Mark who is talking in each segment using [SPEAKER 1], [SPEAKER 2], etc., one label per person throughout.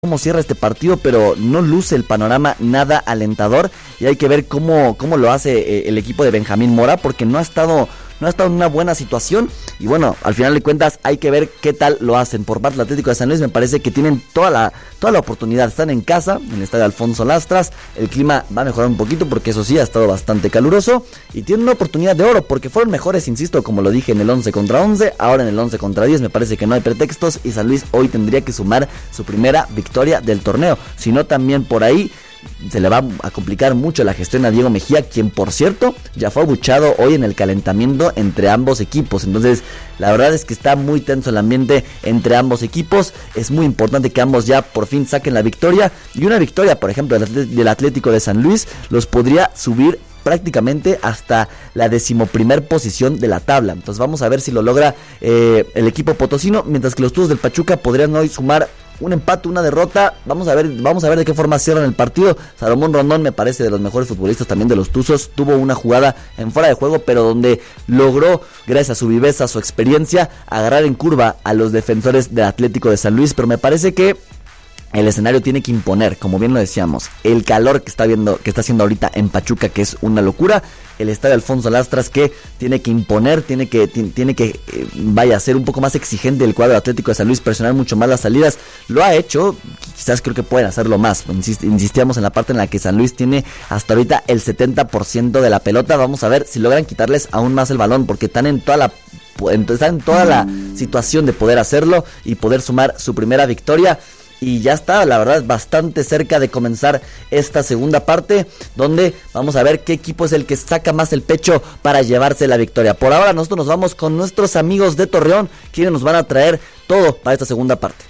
[SPEAKER 1] cómo cierra este partido, pero no luce el panorama nada alentador y hay que ver cómo lo hace el equipo de Benjamín Mora, porque no ha estado en una buena situación y bueno, al final de cuentas hay que ver qué tal lo hacen. Por parte del Atlético de San Luis me parece que tienen toda la oportunidad, están en casa, en el estadio Alfonso Lastras, el clima va a mejorar un poquito porque eso sí ha estado bastante caluroso y tienen una oportunidad de oro porque fueron mejores, insisto, como lo dije, en el 11 contra 11, ahora en el 11 contra 10, me parece que no hay pretextos y San Luis hoy tendría que sumar su primera victoria del torneo, si no también por ahí se le va a complicar mucho la gestión a Diego Mejía, quien por cierto ya fue abuchado hoy en el calentamiento entre ambos equipos. Entonces la verdad es que está muy tenso el ambiente entre ambos equipos, es muy importante que ambos ya por fin saquen la victoria, y una victoria por ejemplo del Atlético de San Luis los podría subir prácticamente hasta la 11ª posición de la tabla. Entonces vamos a ver si lo logra el equipo potosino, mientras que los Tuzos del Pachuca podrían hoy sumar un empate, una derrota. Vamos a ver de qué forma cierran el partido. Salomón Rondón me parece de los mejores futbolistas también de los Tuzos. Tuvo una jugada en fuera de juego, pero donde logró, gracias a su viveza, a su experiencia, agarrar en curva a los defensores del Atlético de San Luis. Pero me parece que el escenario tiene que imponer, como bien lo decíamos, el calor que está haciendo ahorita en Pachuca, que es una locura, el estadio Alfonso Lastras, que tiene que imponer, tiene que ser un poco más exigente el cuadro Atlético de San Luis, presionar mucho más las salidas. Lo ha hecho, quizás creo que pueden hacerlo más. Insistíamos en la parte en la que San Luis tiene hasta ahorita el 70% de la pelota. Vamos a ver si logran quitarles aún más el balón, porque están en toda la situación de poder hacerlo y poder sumar su primera victoria. Y ya está, la verdad, bastante cerca de comenzar esta segunda parte, donde vamos a ver qué equipo es el que saca más el pecho para llevarse la victoria. Por ahora nosotros nos vamos con nuestros amigos de Torreón, quienes nos van a traer todo para esta segunda parte.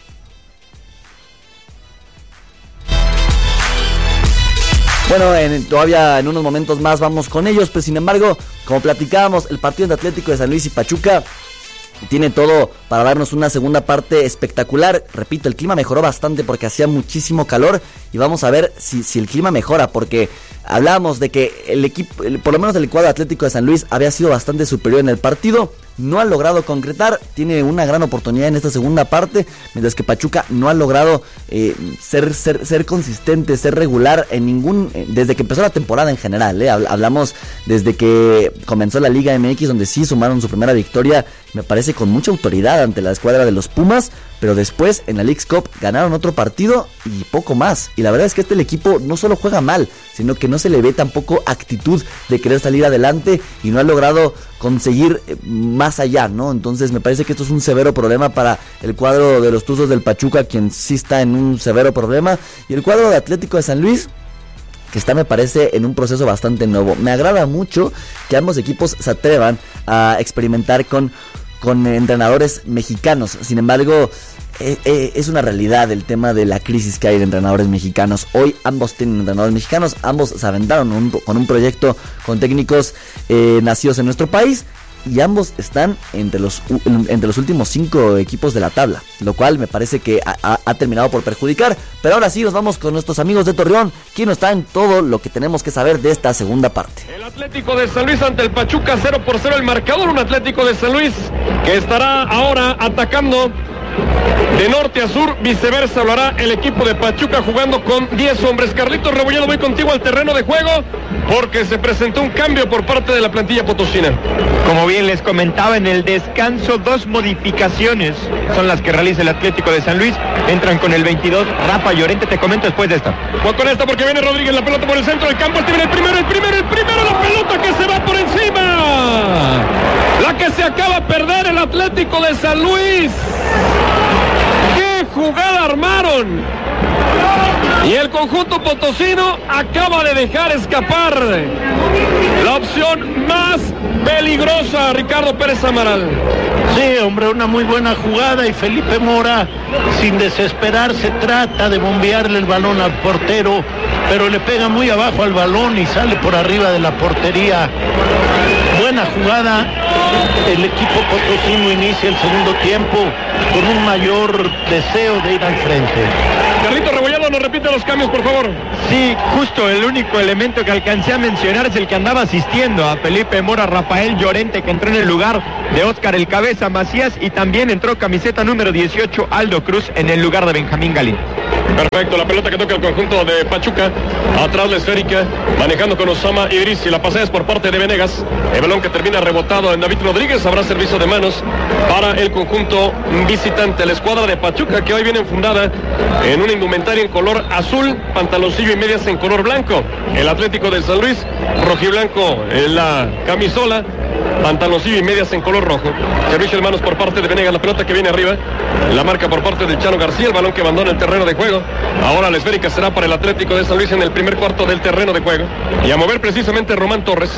[SPEAKER 1] Bueno, todavía en unos momentos más vamos con ellos, pero sin embargo, como platicábamos, el partido de Atlético de San Luis y Pachuca tiene todo para darnos una segunda parte espectacular. Repito, el clima mejoró bastante porque hacía muchísimo calor y vamos a ver si el clima mejora, porque hablábamos de que el equipo, por lo menos el cuadro Atlético de San Luis, había sido bastante superior en el partido. No ha logrado concretar, tiene una gran oportunidad en esta segunda parte, mientras que Pachuca no ha logrado ser consistente, ser regular desde que empezó la temporada en general. Hablamos desde que comenzó la Liga MX, donde sí sumaron su primera victoria, me parece con mucha autoridad ante la escuadra de los Pumas, pero después en la Leagues Cup ganaron otro partido y poco más. Y la verdad es que el equipo no solo juega mal, sino que no se le ve tampoco actitud de querer salir adelante y no ha logrado conseguir más allá, ¿no? Entonces me parece que esto es un severo problema para el cuadro de los Tuzos del Pachuca, quien sí está en un severo problema, y el cuadro de Atlético de San Luis, que está, me parece, en un proceso bastante nuevo. Me agrada mucho que ambos equipos se atrevan a experimentar con entrenadores mexicanos. Sin embargo, es una realidad el tema de la crisis que hay de entrenadores mexicanos. Hoy ambos tienen entrenadores mexicanos, ambos se aventaron con un proyecto con técnicos nacidos en nuestro país, y ambos están entre los últimos 5 equipos de la tabla, lo cual me parece que ha terminado por perjudicar. Pero ahora sí nos vamos con nuestros amigos de Torreón, quien nos traen todo lo que tenemos que saber de esta segunda parte.
[SPEAKER 2] El Atlético de San Luis ante el Pachuca, 0-0 el marcador. Un Atlético de San Luis que estará ahora atacando de norte a sur, viceversa lo hará el equipo de Pachuca, jugando con 10 hombres. Carlitos Rebolledo, voy contigo al terreno de juego porque se presentó un cambio por parte de la plantilla potosina.
[SPEAKER 3] Como bien les comentaba, en el descanso 2 modificaciones son las que realiza el Atlético de San Luis. Entran con el 22 Rafa Llorente, te comento después de esta.
[SPEAKER 2] Voy con esta porque viene Rodríguez, la pelota por el centro del campo. Este viene el primero, la pelota que se va por encima. La que se acaba de perder el Atlético de San Luis. ¡Qué jugada armaron! Y el conjunto potosino acaba de dejar escapar la opción más peligrosa, Ricardo Pérez Amaral.
[SPEAKER 4] Sí, hombre, una muy buena jugada, y Felipe Mora, sin desesperarse, trata de bombearle el balón al portero, pero le pega muy abajo al balón y sale por arriba de la portería. Buena jugada, el equipo potosino inicia el segundo tiempo con un mayor deseo de ir al frente.
[SPEAKER 2] Carlito Rebolledo, nos repite los cambios, por favor.
[SPEAKER 3] Sí, justo el único elemento que alcancé a mencionar es el que andaba asistiendo a Felipe Mora, Rafael Llorente, que entró en el lugar de Óscar el Cabeza Macías, y también entró camiseta número 18 Aldo Cruz en el lugar de Benjamín Galín.
[SPEAKER 2] Perfecto, la pelota que toca el conjunto de Pachuca. Atrás la esférica, manejando con Osama Idris. Y la pasada es por parte de Venegas. El balón que termina rebotado en David Rodríguez. Habrá servicio de manos para el conjunto visitante. La escuadra de Pachuca, que hoy viene enfundada en una indumentaria en color azul, pantaloncillo y medias en color blanco. El Atlético de San Luis, rojiblanco en la camisola, pantaloncillo y medias en color rojo. Servicio de manos por parte de Venegas, la pelota que viene arriba, la marca por parte del Chano García, el balón que abandona el terreno de juego. Ahora la esférica será para el Atlético de San Luis en el primer cuarto del terreno de juego. Y a mover precisamente Román Torres.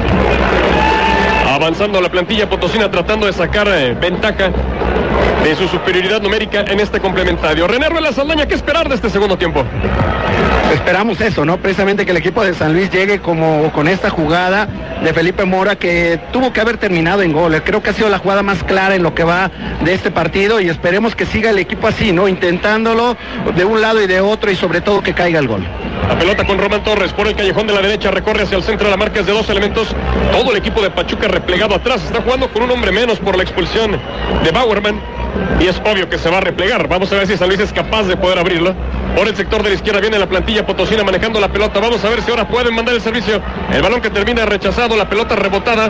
[SPEAKER 2] Avanzando la plantilla potosina, tratando de sacar ventaja de su superioridad numérica en este complementario. René Ruela Saldaña, ¿qué esperar de este segundo tiempo?
[SPEAKER 5] Esperamos eso, ¿no? Precisamente que el equipo de San Luis llegue como con esta jugada de Felipe Mora, que tuvo que haber terminado en gol. Creo que ha sido la jugada más clara en lo que va de este partido, y esperemos que siga el equipo así, ¿no? Intentándolo de un lado y de otro, y sobre todo que caiga el gol.
[SPEAKER 2] La pelota con Román Torres por el callejón de la derecha, recorre hacia el centro, la marca es de 2 elementos. Todo el equipo de Pachuca replegado atrás, está jugando con un hombre menos por la expulsión de Bauerman, y es obvio que se va a replegar. Vamos a ver si San Luis es capaz de poder abrirlo. Por el sector de la izquierda viene la plantilla potosina manejando la pelota. Vamos a ver si ahora pueden mandar el servicio. El balón que termina rechazado, la pelota rebotada.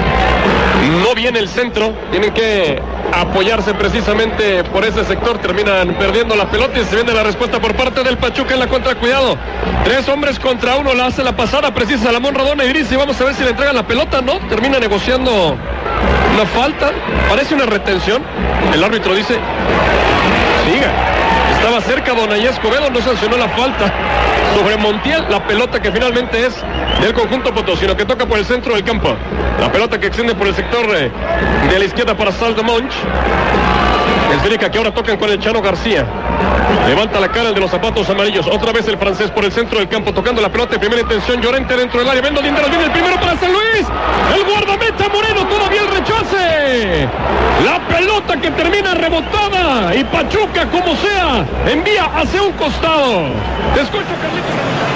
[SPEAKER 2] No viene el centro, tienen que apoyarse precisamente por ese sector, terminan perdiendo la pelota y se viene la respuesta por parte del Pachuca en la contra. Cuidado, 3 hombres contra 1, la hace la pasada precisa Salomón Radona Idris, y vamos a ver si le entregan la pelota. No, termina negociando una falta, parece una retención. El árbitro dice siga. Estaba cerca Donay Escobedo, no sancionó la falta sobre Montiel. La pelota que finalmente es del conjunto potosino, que toca por el centro del campo. La pelota que extiende por el sector de la izquierda para Saldo Monch. Esférica que ahora tocan con el Chano García. Levanta la cara el de los zapatos amarillos. Otra vez el francés por el centro del campo, tocando la pelota de primera intención. Llorente dentro del área. Vendo Linderos, viene el primero para San Luis. El guardameta Moreno, todavía el rechace. La pelota que termina rebotada. Y Pachuca, como sea, envía hacia un costado. Te escucho, Carlitos.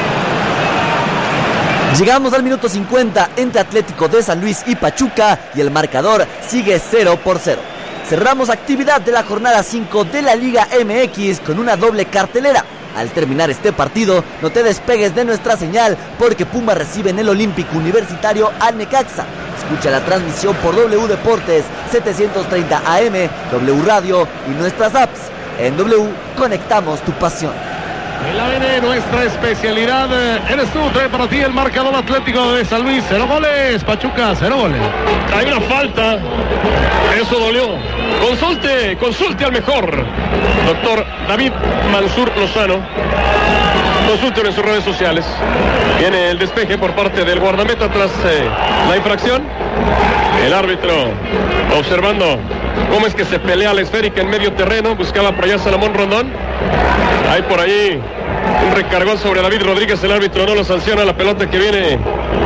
[SPEAKER 1] Llegamos al minuto 50 entre Atlético de San Luis y Pachuca, y el marcador sigue 0-0. Cerramos actividad de la jornada 5 de la Liga MX con una doble cartelera. Al terminar este partido, no te despegues de nuestra señal, porque Puma recibe en el Olímpico Universitario al Necaxa. Escucha la transmisión por W Deportes 730 AM, W Radio y nuestras apps. En W conectamos tu pasión.
[SPEAKER 2] El ADN, nuestra especialidad. Eres tú, trae para ti el marcador Atlético de San Luis. 0 goles, Pachuca, 0 goles. Hay una falta, eso dolió. Consulte al mejor doctor David Mansur Lozano. Consúltelo en sus redes sociales. Viene el despeje por parte del guardameta tras la infracción. El árbitro observando cómo es que se pelea la esférica en medio terreno. Buscaba por allá Salomón Rondón. Hay por ahí un recargón sobre David Rodríguez. El árbitro no lo sanciona. La pelota que viene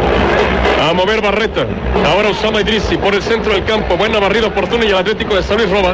[SPEAKER 2] a mover Barreta. Ahora Osama Idrisi por el centro del campo. Buena barrida oportuna, y el Atlético de San Luis roba.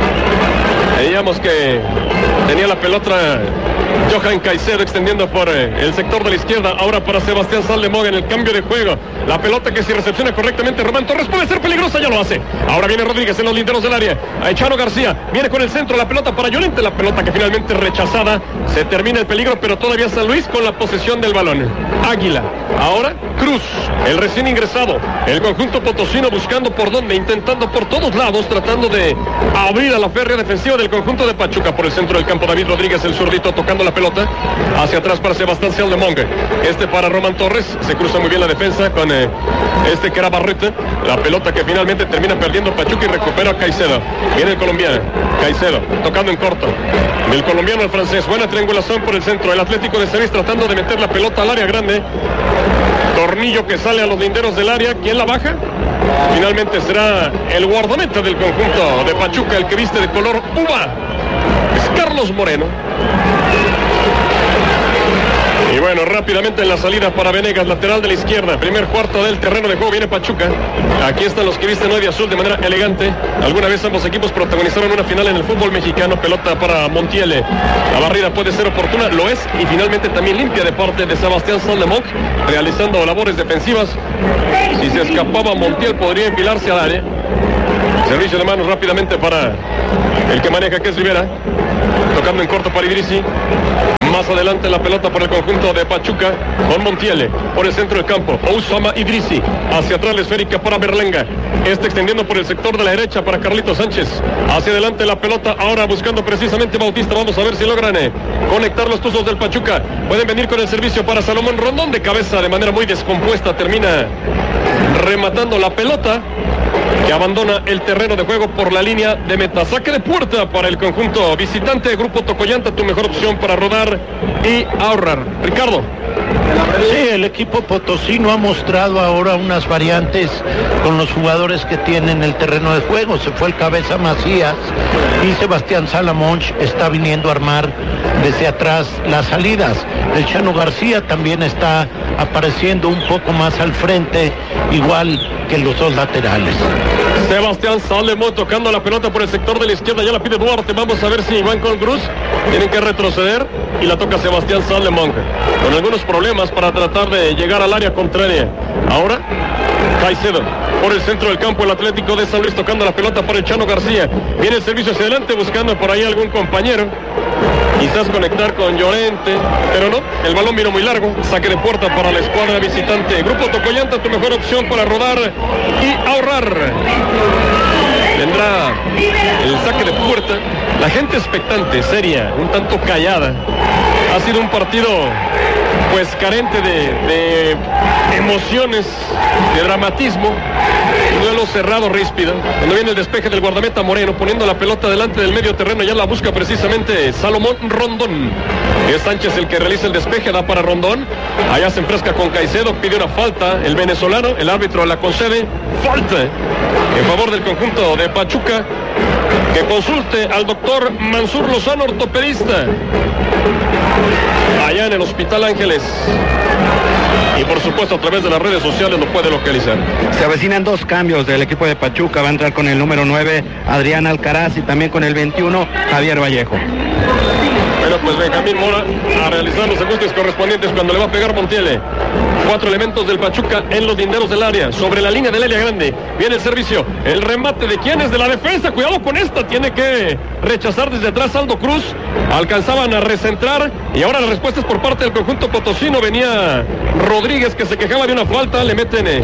[SPEAKER 2] Veíamos que tenía la pelota Johan Caicedo extendiendo por el sector de la izquierda. Ahora para Sebastián Saldemón en el cambio de juego. La pelota que si recepciona correctamente Román Torres puede ser peligrosa, ya lo hace. Ahora viene Rodríguez en los linderos del área. A Chano García viene con el centro, la pelota para Llorente. La pelota que finalmente rechazada. Se termina el peligro, pero todavía San Luis con la posesión del balón. Águila. Ahora Cruz, el recién ingresado. El conjunto potosino buscando por dónde, intentando por todos lados, tratando de abrir a la férrea defensiva del conjunto de Pachuca. Por el centro del campo David Rodríguez, el zurdito, tocando la pelota hacia atrás para Sebastián Saldemón. Este para Román Torres. Se cruza muy bien la defensa con este que era Barreta. La pelota que finalmente termina perdiendo Pachuca y recupera a Caicedo. Viene el colombiano. Caicedo tocando en corto. Del colombiano al francés. Buena triangulación por el centro. El Atlético de San Luis tratando de meter la pelota al área grande. Tornillo que sale a los linderos del área. ¿Quién la baja? Finalmente será el guardameta del conjunto de Pachuca, el que viste de color uva. Es Carlos Moreno. Y bueno, rápidamente en la salida para Venegas, lateral de la izquierda, primer cuarto del terreno de juego, viene Pachuca. Aquí están los que visten hoy de azul de manera elegante. Alguna vez ambos equipos protagonizaron una final en el fútbol mexicano. Pelota para Montiel. La barrida puede ser oportuna, lo es, y finalmente también limpia de parte de Sebastián Saldemón, realizando labores defensivas. Si se escapaba Montiel podría enfilarse al área. Servicio de manos rápidamente para el que maneja, que es Rivera. Tocando en corto para Idrissi. Más adelante la pelota por el conjunto de Pachuca con Montiel por el centro del campo. Ousama Idrissi hacia atrás la esférica para Berlenga. Extendiendo por el sector de la derecha para Carlitos Sánchez. Hacia adelante la pelota ahora buscando precisamente Bautista. Vamos a ver si logran conectar los tuzos del Pachuca. Pueden venir con el servicio para Salomón Rondón de cabeza de manera muy descompuesta. Termina rematando la pelota, que abandona el terreno de juego por la línea de meta. Saque de puerta para el conjunto visitante. Grupo Tocoyanta, tu mejor opción para rodar y ahorrar. Ricardo.
[SPEAKER 4] Sí, el equipo potosino ha mostrado ahora unas variantes con los jugadores que tienen el terreno de juego. Se fue el Cabeza Macías y Sebastián Salamonch está viniendo a armar desde atrás las salidas. El Chano García también está apareciendo un poco más al frente, igual que los dos laterales.
[SPEAKER 2] Sebastián Salomón tocando la pelota por el sector de la izquierda, ya la pide Duarte. Vamos a ver si van con Cruz. Tienen que retroceder y la toca Sebastián Salomón, con algunos problemas para tratar de llegar al área contraria. Ahora Caicedo por el centro del campo, el Atlético de San Luis tocando la pelota para el Chano García. Viene el servicio hacia adelante buscando por ahí algún compañero. Quizás conectar con Llorente, pero no, el balón vino muy largo. Saque de puerta para la escuadra visitante. Grupo Tocoyanta, tu mejor opción para rodar y ahorrar. Vendrá el saque de puerta. La gente expectante, seria, un tanto callada. Ha sido un partido pues carente de emociones, de dramatismo. Un duelo cerrado, ríspido. Cuando viene el despeje del guardameta Moreno, poniendo la pelota delante del medio terreno, ya la busca precisamente Salomón Rondón. Es Sánchez el que realiza el despeje, da para Rondón. Allá se enfresca con Caicedo, pide una falta el venezolano, el árbitro la concede. Falta en favor del conjunto de Pachuca. Que consulte al doctor Mansur Lozano, ortopedista, allá en el Hospital Ángeles. Y por supuesto a través de las redes sociales lo puede localizar.
[SPEAKER 5] Se avecinan dos cambios del equipo de Pachuca. Va a entrar con el número 9 Adrián Alcaraz y también con el 21 Javier Vallejo.
[SPEAKER 2] Bueno, pues Benjamín Mora a realizar los ajustes correspondientes cuando le va a pegar Montiel. 4 elementos del Pachuca en los linderos del área, sobre la línea del área grande. Viene el servicio, el remate de quién es, de la defensa. Cuidado con esta, tiene que rechazar desde atrás Aldo Cruz. Alcanzaban a recentrar y ahora la respuesta es por parte del conjunto potosino. Venía Rodríguez, que se quejaba de una falta, le meten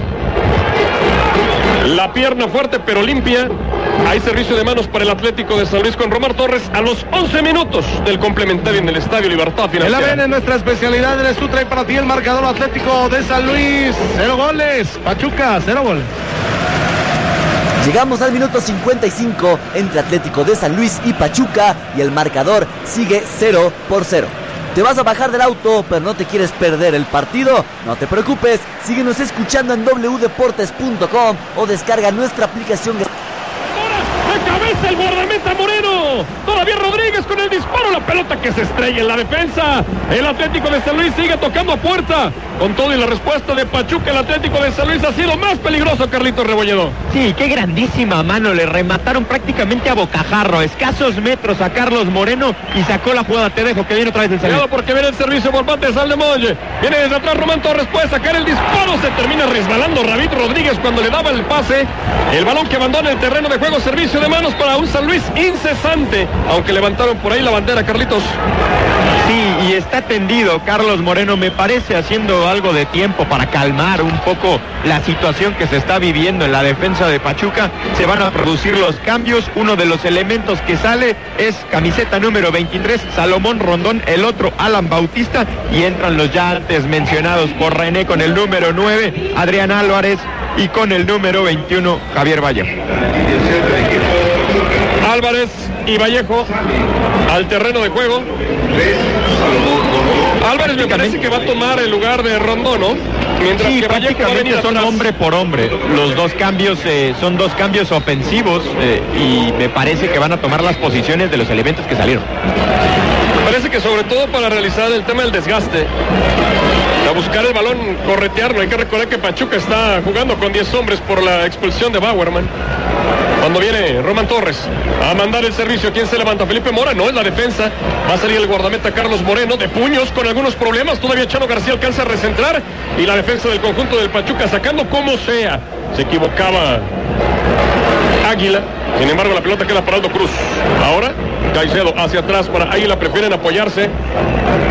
[SPEAKER 2] la pierna fuerte pero limpia. Hay servicio de manos para el Atlético de San Luis con Romar Torres a los 11 minutos del complementario en el Estadio Libertad Financiera.
[SPEAKER 6] El ABN, nuestra especialidad, eres tú, trae para ti el marcador. Atlético de San Luis, 0 goles. Pachuca, 0 goles.
[SPEAKER 1] Llegamos al minuto 55 entre Atlético de San Luis y Pachuca y el marcador sigue 0-0. ¿Te vas a bajar del auto pero no te quieres perder el partido? No te preocupes, síguenos escuchando en wdeportes.com o descarga nuestra aplicación.
[SPEAKER 2] De cabeza el guardameta Moreno, todavía Rodríguez con el disparo, la pelota que se estrella en la defensa. El Atlético de San Luis sigue tocando a puerta, con todo y la respuesta de Pachuca. El Atlético de San Luis ha sido más peligroso, Carlitos Rebolledo.
[SPEAKER 3] Sí, qué grandísima mano, le remataron prácticamente a bocajarro, escasos metros a Carlos Moreno y sacó la jugada. Te dejo que viene otra vez el servicio.
[SPEAKER 2] Cuidado porque viene el servicio por parte de Salomón. Viene desde atrás Román Torres, puede sacar el disparo, se termina resbalando David Rodríguez cuando le daba el pase. El balón que abandona el terreno de juego, servicio de manos para un San Luis incesante, aunque levantaron por ahí la bandera, Carlitos.
[SPEAKER 3] Sí, y está tendido Carlos Moreno, me parece haciendo algo de tiempo para calmar un poco la situación que se está viviendo en la defensa de Pachuca. Se van a producir los cambios, uno de los elementos que sale es camiseta número 23, Salomón Rondón, el otro Alan Bautista, y entran los ya antes mencionados por René con el número 9, Adrián Álvarez, y con el número 21, Javier Vallejo.
[SPEAKER 2] Álvarez y Vallejo al terreno de juego. Álvarez me parece que va a tomar el lugar de Rondón, ¿no? Mientras
[SPEAKER 3] sí,
[SPEAKER 2] que Vallejo va a venir
[SPEAKER 3] son
[SPEAKER 2] atrás.
[SPEAKER 3] Hombre por hombre. Los dos cambios son dos cambios ofensivos y me parece que van a tomar las posiciones de los elementos que salieron.
[SPEAKER 2] Me parece que sobre todo para realizar el tema del desgaste, a buscar el balón, corretearlo. Hay que recordar que Pachuca está jugando con 10 hombres por la expulsión de Bauerman. Cuando viene Román Torres a mandar el servicio, ¿quién se levanta? Felipe Mora, no es la defensa. Va a salir el guardameta Carlos Moreno, de puños, con algunos problemas. Todavía Chano García alcanza a recentrar. Y la defensa del conjunto del Pachuca sacando como sea. Se equivocaba Águila. Sin embargo, la pelota queda para Aldo Cruz. Ahora, Caicedo hacia atrás para Águila. Prefieren apoyarse